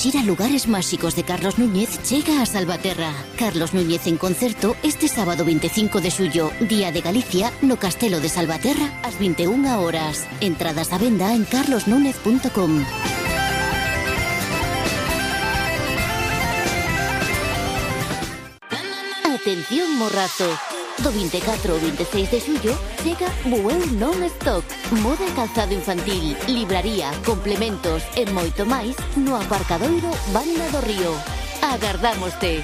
ir a lugares máxicos de Carlos Núñez llega a Salvaterra. Carlos Núñez en concerto este sábado 25 de xullo, Día de Galicia, no Castelo de Salvaterra, ás 21 horas. Entradas a venda en carlosnúñez.com. Atención Morrazo. Do 24 ao 26 de xullo chega Bueu Non-Stop. Moda e calzado infantil, libraría, complementos e moito máis no aparcadoiro Banda do Río. Agardámoste.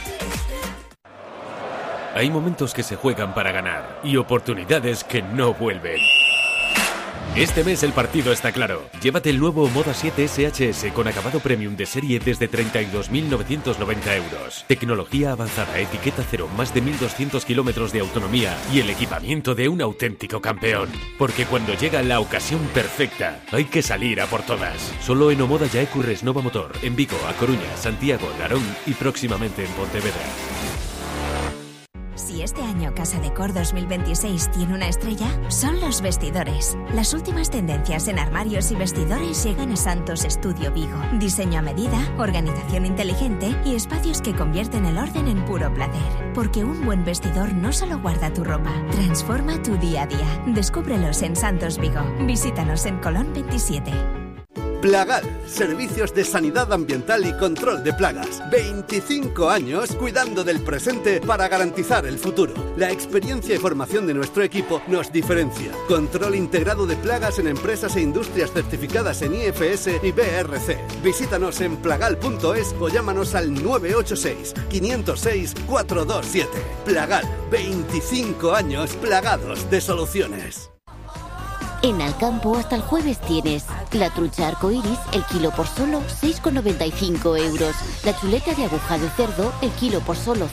Hay momentos que se juegan para ganar y oportunidades que no vuelven. Este mes el partido está claro. Llévate el nuevo Moda 7 SHS con acabado premium de serie desde 32.990 euros. Tecnología avanzada, etiqueta cero, más de 1.200 kilómetros de autonomía y el equipamiento de un auténtico campeón. Porque cuando llega la ocasión perfecta, hay que salir a por todas. Solo en Omoda Yaecu Resnova Motor, en Vigo, A Coruña, Santiago, Narón y próximamente en Pontevedra. Si este año Casa Decor 2026 tiene una estrella, son los vestidores. Las últimas tendencias en armarios y vestidores llegan a Santos Estudio Vigo. Diseño a medida, organización inteligente y espacios que convierten el orden en puro placer. Porque un buen vestidor no solo guarda tu ropa, transforma tu día a día. Descúbrelos en Santos Vigo. Visítanos en Colón 27. Plagal, servicios de sanidad ambiental y control de plagas. 25 años cuidando del presente para garantizar el futuro. La experiencia y formación de nuestro equipo nos diferencia. Control integrado de plagas en empresas e industrias certificadas en IFS y BRC. Visítanos en plagal.es o llámanos al 986 506 427. Plagal, 25 años plagados de soluciones. En Alcampo hasta el jueves tienes la trucha arcoiris, el kilo por solo 6,95 euros. La chuleta de aguja de cerdo, el kilo por solo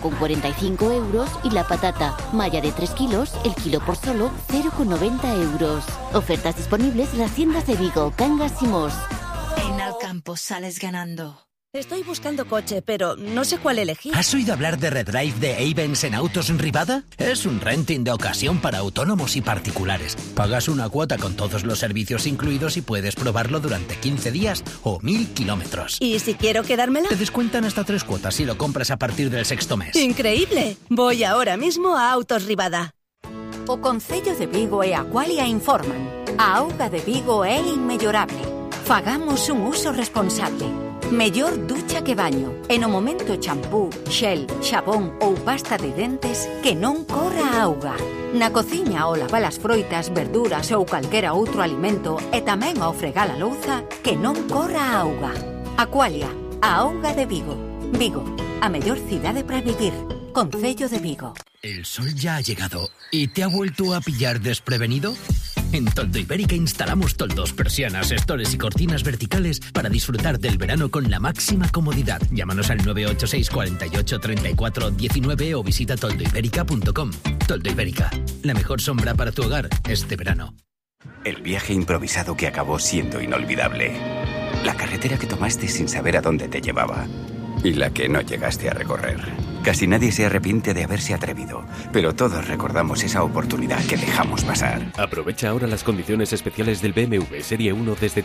5,45 euros. Y la patata malla de 3 kilos, el kilo por solo 0,90 euros. Ofertas disponibles en las tiendas de Vigo, Cangas y Mos. En Alcampo sales ganando. Estoy buscando coche, pero no sé cuál elegir. ¿Has oído hablar de Redrive de Ayvens en Autos Rivada? Es un renting de ocasión para autónomos y particulares. Pagas una cuota con todos los servicios incluidos y puedes probarlo durante 15 días o 1.000 kilómetros. ¿Y si quiero quedármela? Te descuentan hasta 3 cuotas si lo compras a partir del 6º mes. ¡Increíble! Voy ahora mismo a Autos Rivada. O Concello de Vigo e Aqualia informan. A auga de Vigo é inmellorable. Fagamos un uso responsable. Mellor ducha que baño. E no momento champú, xel, xabón ou pasta de dentes que non corra a auga. Na cociña ao lavar as froitas, verduras ou calquera outro alimento e tamén ao fregar a louza que non corra a auga. Aqualia, a auga de Vigo. Vigo, a mellor cidade para vivir. Concello de Vigo. ¿El sol ya ha llegado y te ha vuelto a pillar desprevenido? En Toldo Ibérica instalamos toldos, persianas, estores y cortinas verticales para disfrutar del verano con la máxima comodidad. Llámanos al 986 48 34 19 o visita toldoiberica.com. Toldo Ibérica, la mejor sombra para tu hogar este verano. El viaje improvisado que acabó siendo inolvidable. La carretera que tomaste sin saber a dónde te llevaba. Y la que no llegaste a recorrer. Casi nadie se arrepiente de haberse atrevido, pero todos recordamos esa oportunidad que dejamos pasar. Aprovecha ahora las condiciones especiales del BMW Serie 1 desde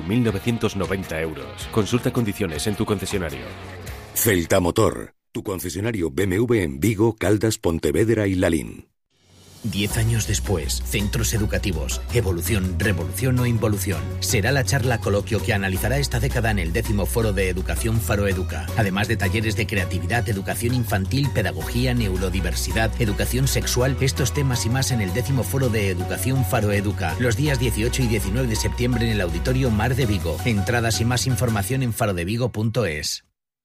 31.990 euros. Consulta condiciones en tu concesionario. Celta Motor, tu concesionario BMW en Vigo, Caldas, Pontevedra y Lalín. 10 años después, centros educativos, evolución, revolución o involución. Será la charla coloquio que analizará esta década en el 10º Foro de Educación Faro Educa. Además de talleres de creatividad, educación infantil, pedagogía, neurodiversidad, educación sexual, estos temas y más en el 10º Foro de Educación Faro Educa. Los días 18 y 19 de septiembre en el Auditorio Mar de Vigo. Entradas y más información en farodevigo.es.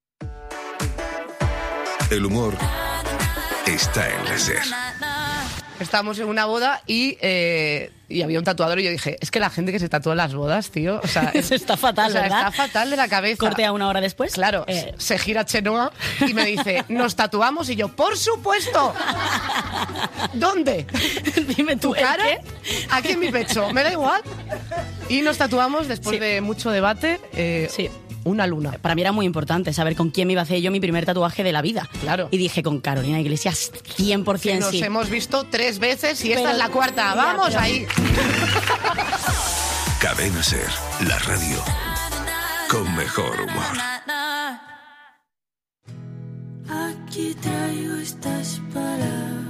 El humor está en la SER. Estábamos en una boda y había un tatuador y yo dije, es que la gente que se tatúa en las bodas, tío, o sea, está fatal, ¿verdad? Está fatal de la cabeza. Cortea una hora después. Claro, se gira Chenoa y me dice, ¿nos tatuamos? Y yo, ¡por supuesto! ¿Dónde? Dime tú, ¿tu cara? Aquí en mi pecho, me da igual. Y nos tatuamos después de mucho debate. Sí. Una luna. Para mí era muy importante saber con quién me iba a hacer yo mi primer tatuaje de la vida. Claro. Y dije, con Carolina Iglesias, 100% que nos hemos visto 3 veces y esta es la cuarta. ¡Vamos ahí! Cadena SER, la radio con mejor humor. Aquí traigo estas palabras.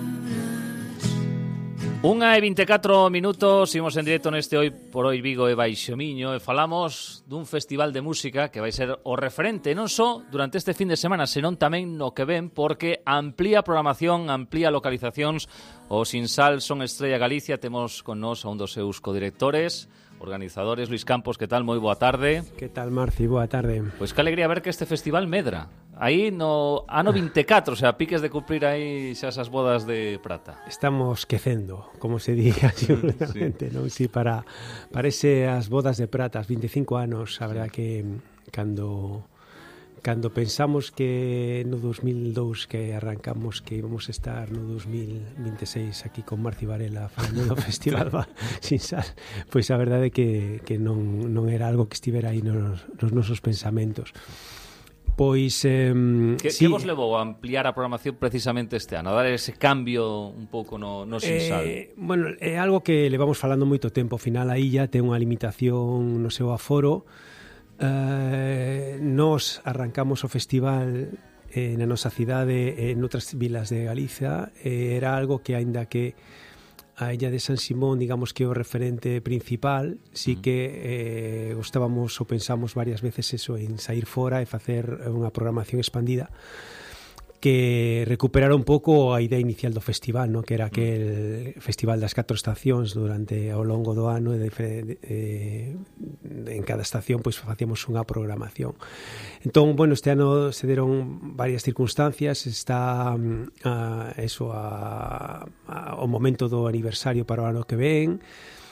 1:24 minutos, imos en directo neste Hoy por Hoy Vigo e Baixo Miño e falamos dun festival de música que vai ser o referente non só durante este fin de semana, senón tamén no que ven, porque amplía programación, amplía localizacións. O Sinsal Son Estrella Galicia, temos con nós a un dos seus codirectores, organizadores. Luis Campos, que tal? Moi boa tarde. Que tal, Marci? Boa tarde. Pois que alegría ver que este festival medra. Aí no ano 24, o sea, piques de cumprir aí xa esas bodas de prata. Estamos quecendo, como se diría seguramente, sí. Non? Sí, para esas bodas de prata, 25 anos, a verdad que cando pensamos que no 2002 que arrancamos que íbamos a estar no 2026 aquí con Marci Varela falando do Festival Sinsal, pois a verdade é que non era algo que estivera aí nos nosos pensamentos. Pois que vos levou a ampliar a programación precisamente este ano, a dar ese cambio un pouco no Sinsal? Bueno, é algo que levamos falando moito tempo. Ao final a illa ten unha limitación no seu aforo. Nos arrancamos o festival na nosa cidade en outras vilas de Galicia. Era algo que, aínda que a illa de San Simón, digamos que é o referente principal, sí que gustábamos ou pensamos varias veces eso, en sair fora e facer unha programación expandida que recuperara un pouco a idea inicial do festival, ¿no? Que era aquel festival das 4 estacións durante ao longo do ano, en cada estación pois facíamos unha programación. Entón, bueno, este ano se deron varias circunstancias, está o momento do aniversario para o ano que ven,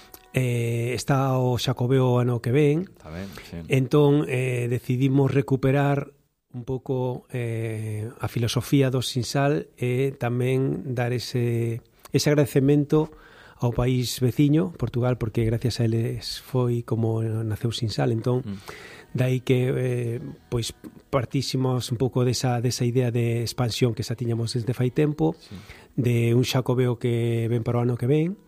está o Xacobeo ano que ven, sí. Entón decidimos recuperar un pouco a filosofía do Sinsal e tamén dar ese agradecemento ao país veciño, Portugal, porque gracias a eles foi como naceu Sinsal. Entón, dai que pois partísimos un pouco desa idea de expansión que xa tiñamos desde fai tempo, sí. De un Xacobeo que ven para o ano que ven,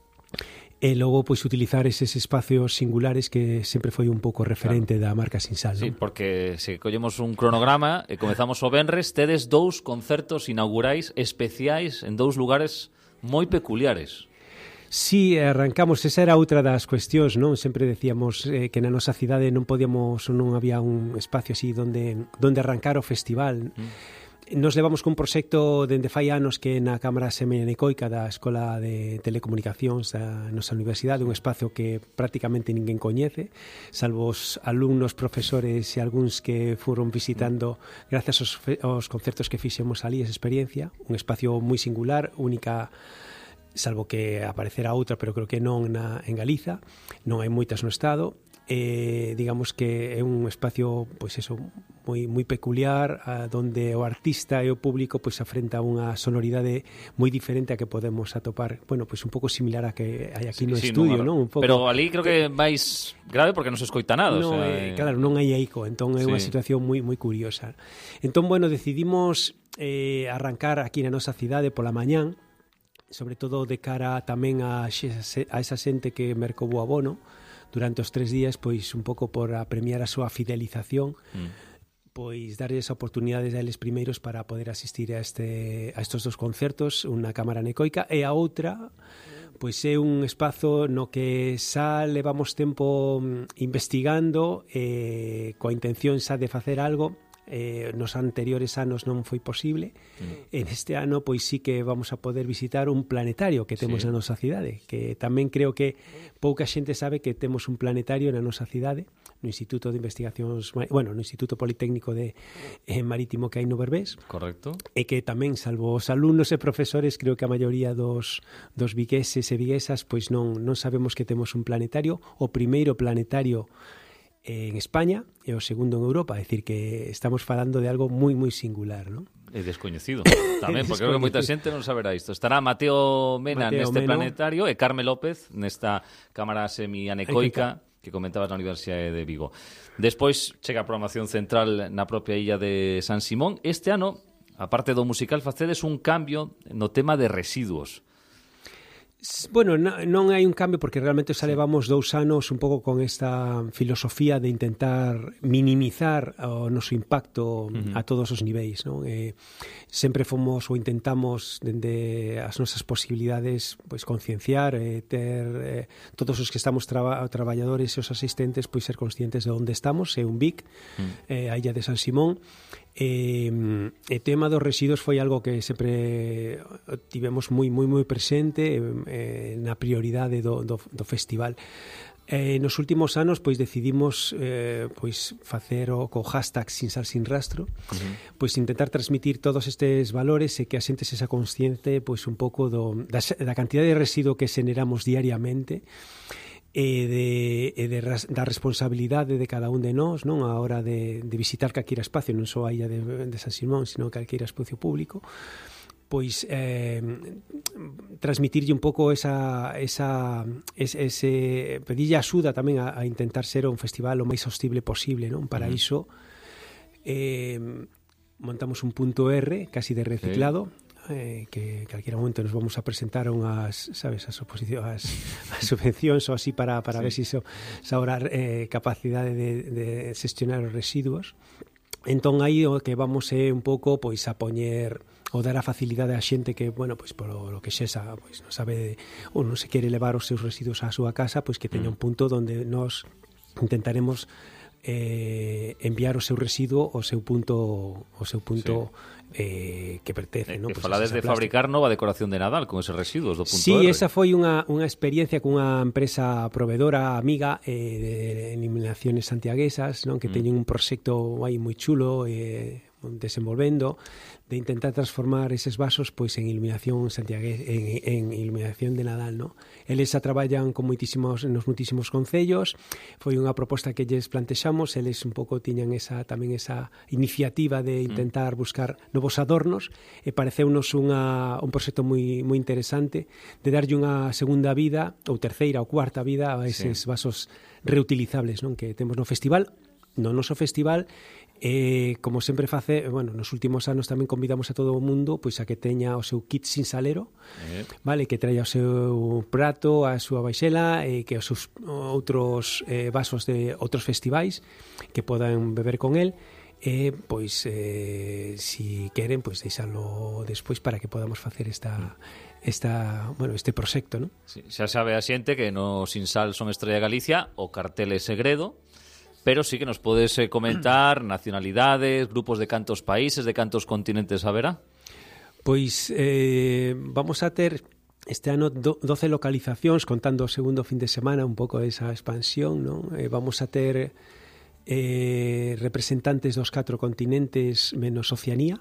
e logo pois utilizar eses espacios singulares que sempre foi un pouco referente da marca Sinsal, non? Sí, porque se collemos un cronograma e comezamos o venres, tedes 2 concertos inaugurais especiais en 2 lugares moi peculiares. Sí, arrancamos, esa era outra das cuestións, non? Sempre decíamos que na nosa cidade non podíamos, non había un espacio así donde arrancar o festival. Nos levamos cun proxecto dende fai anos que na Cámara Semenecoica da Escola de Telecomunicacións da nosa universidade, un espacio que prácticamente ninguén coñece, salvo os alumnos, profesores e algúns que foron visitando gracias aos concertos que fixemos ali, esa experiencia, un espacio moi singular, única, salvo que aparecerá outra, pero creo que non en Galiza, non hai moitas no Estado. Digamos que é un espacio pois eso, moi peculiar, donde o artista e o público pois afrenta unha sonoridade moi diferente a que podemos atopar, bueno, pois un pouco similar a que hai aquí no estudio, non? Un pouco. Pero ali creo que vais grave porque non se escoita nada, no, claro, non hai eco, entón é unha situación moi curiosa. Entón, bueno, decidimos arrancar aquí na nosa cidade pola mañán, sobre todo de cara tamén a esa xente que mercou o abono durante os 3 días, pois un pouco por premiar a súa fidelización, pois darles oportunidades a eles primeiros para poder asistir a estos 2 concertos, unha cámara necoica, e a outra pois é un espazo no que xa levamos tempo investigando, coa intención xa de facer algo. Nos anteriores anos non foi posible. En este ano pois sí que vamos a poder visitar un planetario que temos na nosa cidade, que tamén creo que pouca xente sabe que temos un planetario na nosa cidade, no Instituto de Investigacións, bueno, no Instituto Politécnico de Marítimo que hai no Berbés. Correcto. E que tamén, salvo os alumnos e profesores, creo que a maioría dos vigueses e viguesas pois non sabemos que temos un planetario, o primeiro planetario en España e o segundo en Europa, é dicir que estamos falando de algo moi singular, non? É descoñecido tamén, porque creo que moita xente non saberá isto. Estará Mateo Mena neste planetario e Carme López nesta cámara semianecoica que comentabas na Universidade de Vigo. Despois chega a programación central na propia illa de San Simón. Este ano, aparte do musical, facedes un cambio no tema de residuos. Bueno, non hai un cambio porque realmente xa levamos 2 anos un pouco con esta filosofía de intentar minimizar o noso impacto a todos os niveis, non? Sempre fomos ou intentamos dende as nosas posibilidades pois concienciar, ter todos os que estamos traballadores e os asistentes pois ser conscientes de onde estamos, é un Vic, a illa de San Simón. O tema dos residuos foi algo que sempre tivemos moi presente na prioridade do festival. Nos últimos anos pois decidimos pois facer co hashtag Sin Sal Sin Rastro, pois intentar transmitir todos estes valores e que a xente sexa consciente pois un pouco da cantidad de residuo que xeneramos diariamente da responsabilidade de cada un de nós, non, a hora de visitar calquera espacio, non só a illa de San Simón, sino calquera espacio público, pois transmitirlle un pouco pedirlle axuda tamén a intentar ser un festival o máis sostible posible, non? Para iso montamos un punto R casi de reciclado, que calquera momento nos vamos a presentar unhas, sabes, as subvencións ou así para ver se iso ahora capacidade de xestionar os residuos. Entón aí o que vamos é un pouco pois a poñer ou dar a facilidade á xente que, bueno, pois polo que xesa, pois non sabe ou non se quere levar os seus residuos á súa casa, pois que teña un punto onde nós intentaremos enviar o seu residuo ao seu punto que pertence, non? Que falades de fabricar nova decoración de Nadal con eses residuos do punto R. Sí, esa foi unha experiencia cunha empresa provedora amiga de eliminaciones santiaguesas, non? Que teñen un proxecto aí moi chulo desenvolvendo de intentar transformar eses vasos pois en iluminación en iluminación de Nadal, non? Eles traballan con nos moitísimos concellos, foi unha proposta que lles plantexamos, eles un pouco tiñan tamén esa iniciativa de intentar buscar novos adornos e pareceunos un proxecto moi interesante de darlle unha segunda vida ou terceira ou cuarta vida a eses vasos reutilizables, non? Que temos no festival. No noso festival, como sempre nos últimos anos tamén convidamos a todo o mundo pois a que teña o seu kit sin salero, vale, que traia o seu prato, a súa baixela, que os seus outros vasos de outros festivais que podan beber con el. Pois si queren, pois deixalo despois para que podamos facer este proxecto, non? Sí, xa sabe a xente que no Sin Sal son Estrella Galicia, o cartel é segredo, pero sí que nos podes comentar nacionalidades, grupos de cantos países, de cantos continentes haberá? Pois vamos a ter este ano 12 localizacións, contando o segundo fin de semana, un pouco esa expansión, non? Vamos a ter representantes dos 4 continentes menos Oceanía.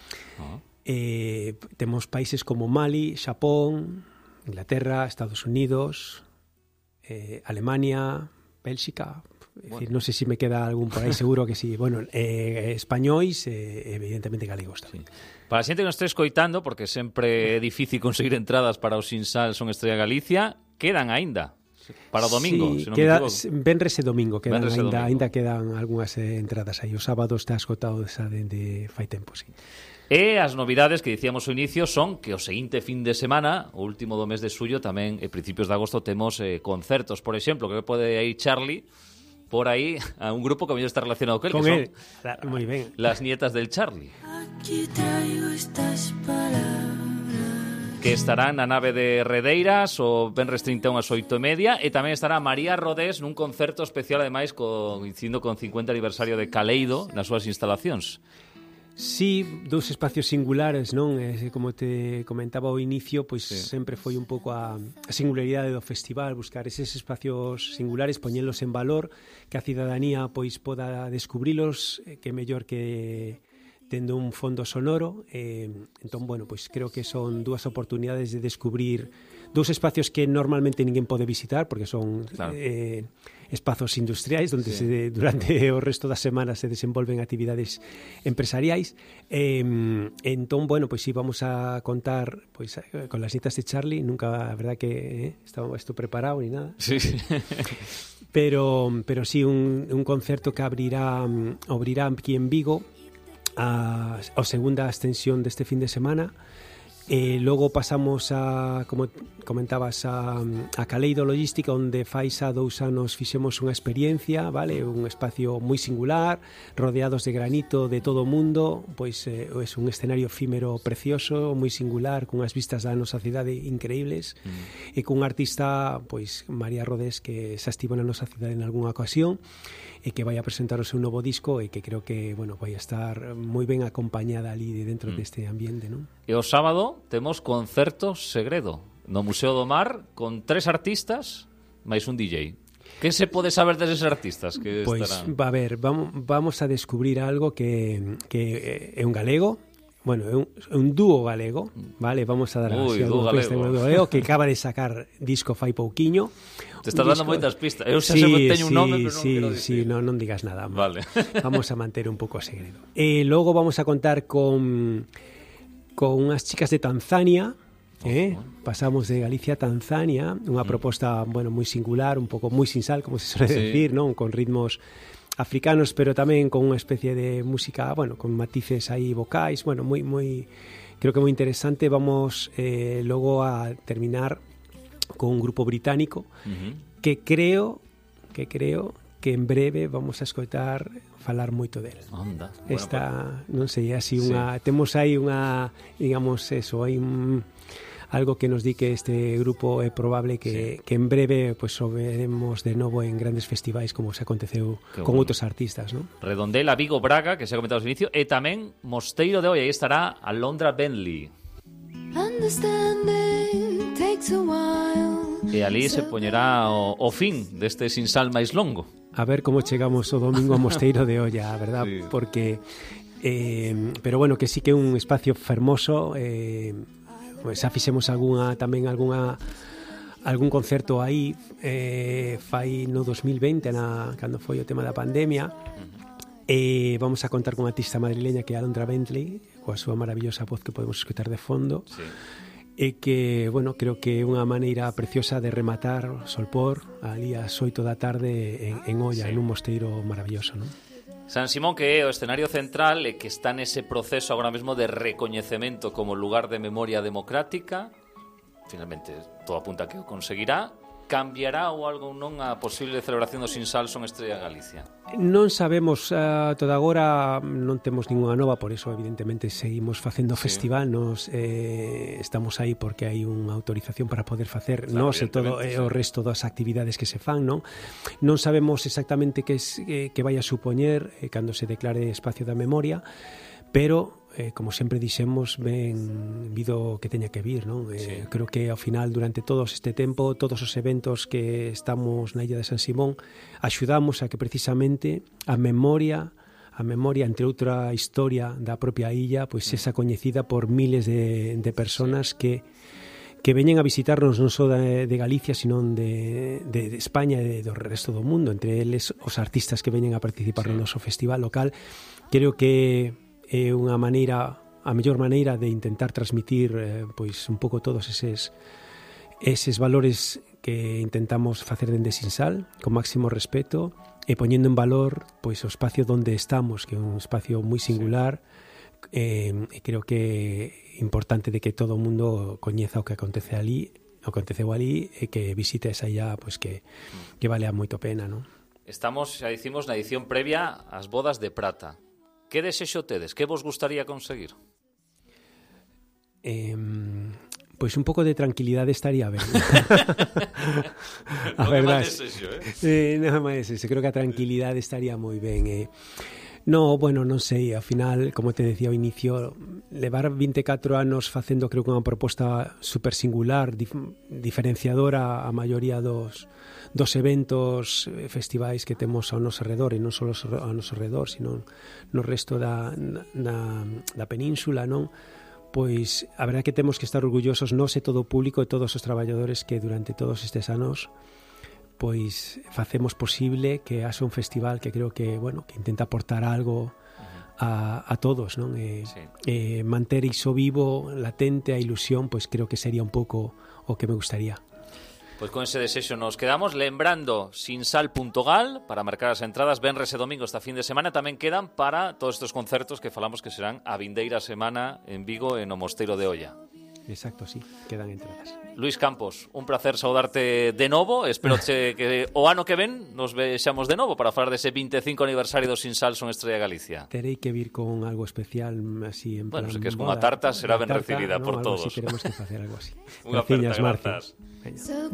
Temos países como Mali, Xapón, Inglaterra, Estados Unidos, Alemania, Bélxica. Decir, non sei se me queda algún por aí, seguro que sí. Bueno, españois e evidentemente galegos tamén. Para a xente que nos este escoitando, porque sempre é difícil conseguir entradas para o Sin Sal son Estrella Galicia, quedan aínda para o domingo, sí, se non me equivoco. Venres e domingo quedan aínda quedan algunhas entradas aí. O sábado está esgotado dende fai tempo, sí. E as novidades que dicíamos ao inicio son que o seguinte fin de semana, o último do mes de xullo, tamén en principios de agosto temos concertos, por exemplo, que pode ir Charlie por aí a un grupo que a mellor está relacionado con él, que son muy bien. Las Nietas del Charlie. Aquí traigo estas palabras. Que estarán na nave de Redeiras o venres 31 ás 8:30 e tamén estará María Rodés nun concerto especial, ademais coincidindo con 50 aniversario de Caleido nas súas instalacións. Sí, 2 espacios singulares, non? Como te comentaba ao inicio, pois sempre foi un pouco a singularidade do festival, buscar eses espacios singulares, poñelos en valor, que a cidadanía pois poda descubrilos, que mellor que tendo un fondo sonoro. Entón, bueno, pois creo que son 2 oportunidades de descubrir 2 espacios que normalmente ninguén pode visitar, porque son espazos industriais onde durante o resto da semana se desenvolven actividades empresariais. Entón, bueno, pois sí, vamos a contar pois con Las Nietas de Charlie. Nunca, a verdad que estaba isto preparado ni nada. Sí. Pero sí, un concerto que abrirá aquí en Vigo a segunda extensión deste fin de semana. Logo pasamos a, como comentabas, a Caleido Logística, onde fais a 2 anos fixemos unha experiencia, vale, un espacio moi singular, rodeados de granito de todo o mundo, pois é un escenario efímero precioso, moi singular, con as vistas da nosa cidade increíbles, e cun artista, pois María Rodés, que xa estivo na nosa cidade en algunha ocasión, e que vai a presentar o seu novo disco e que creo que, bueno, vai a estar moi ben acompañada ali dentro deste ambiente, non? E o sábado temos concerto segredo no Museo do Mar con 3 artistas máis un DJ. Que se pode saber deses artistas que estarán? Pois, a ver, vamos a descubrir algo que é un galego. Bueno, é un dúo galego, vale? Vamos a dar un galego que acaba de sacar disco fai pouquiño. Te estás dando moitas pistas. Eu xa teño un nome, pero non quero dicir. Sí, non digas nada. Vale. Vamos a manter un pouco o segredo. Logo vamos a contar con unhas chicas de Tanzania. Pasamos de Galicia a Tanzania, unha proposta, bueno, moi singular, un pouco moi sinsal, como se suele decir, non? Con ritmos africanos, pero tamén con unha especie de música, bueno, con matices aí vocais, bueno, moi creo que moi interesante. Vamos logo a terminar con un grupo británico que creo que en breve vamos a escoitar falar moito del. Onda. Esta, non sei, así unha, temos aí unha, digamos eso, hai algo que nos di que este grupo é probable que en breve pues o veremos de novo en grandes festivais como se aconteceu con outros artistas, ¿no? Redondela, Vigo, Braga, que se ha comentado ao inicio, e tamén Mosteiro de Oia, aí estará Alondra Bentley. E ali se poñerá o fin deste sinsal máis longo. A ver como chegamos o domingo a Mosteiro de Oia, verdad? Sí. Porque pero bueno, que sí que é un espacio fermoso, xa fixemos algún concerto aí fai no 2020 cando foi o tema da pandemia, e vamos a contar con unha artista madrileña que é Alondra Bentley, coa súa maravillosa voz que podemos escutar de fondo, e que, bueno, creo que é unha maneira preciosa de rematar Solpor ali ás 8 da tarde en Oia, en un mosteiro maravilloso, non? San Simón, que é o escenario central e que está nese proceso agora mesmo de recoñecemento como lugar de memoria democrática, finalmente todo apunta que o conseguirá. Cambiará ou algo non a posible celebración do Sinsal Son Estrella Galicia? Non sabemos, toda agora non temos ninguna nova, por iso evidentemente seguimos facendo festival, nos estamos aí porque hai unha autorización para poder facer, claro, nos e todo o resto das actividades que se fan, non sabemos exactamente que vai a supoñer cando se declare espacio da memoria, pero como sempre dixemos, ben vido que teña que vir, non? Creo que ao final, durante todo este tempo, todos os eventos que estamos na illa de San Simón, axudamos a que precisamente a memoria, entre outra historia da propia illa, pois esa coñecida por miles de personas que veñen a visitarnos non só de Galicia, sino de España e do resto do mundo, entre eles os artistas que veñen a participar no noso festival local. Creo que é unha maneira, a mellor maneira de intentar transmitir pois un pouco todos eses valores que intentamos facer dende Sinsal, con máximo respeto, e poñendo en valor pois o espacio onde estamos, que é un espacio moi singular, e creo que é importante de que todo o mundo coñeza o que aconteceu ali, e que visite esa illa, pois que vale moito pena, non? Estamos, xa dicimos, na edición previa ás bodas de prata. Que desexo tedes? Que vos gustaría conseguir? Pois un pouco de tranquilidade estaría ben. A verdade. Non é máis desexo. Creo que a tranquilidade estaría moi ben. No, bueno, non sei, ao final, como te decía ao inicio, levar 24 anos facendo, creo que unha proposta super singular, diferenciadora a maioría dos eventos, festivais que temos ao noso redor, e non só ao noso redor, sino no resto da península, non? Pois a verdade é que temos que estar orgullosos nós e todo o público e todos os traballadores que durante todos estes anos pois facemos posible que haxa un festival que creo que, bueno, que intenta aportar algo a todos, non? Manter iso vivo, latente, a ilusión, pois creo que sería un pouco o que me gustaría. Pois con ese desexo nos quedamos, lembrando sinsal.gal para marcar as entradas, venres e domingo esta fin de semana, tamén quedan para todos estes concertos que falamos que serán a vindeira semana en Vigo e no Mosteiro de Oia. Exacto, sí, quedan entradas. Luís Campos, un placer saudarte de novo. Espero que o ano que ven nos vexamos de novo para falar dese 25 aniversario do Sinsal son Estrella Galicia. Terei que vir con algo especial así en plan... Bueno, se que es unha tarta será ben recibida por todos. Algo así, teremos que facer algo así. Unha aperta, grazas.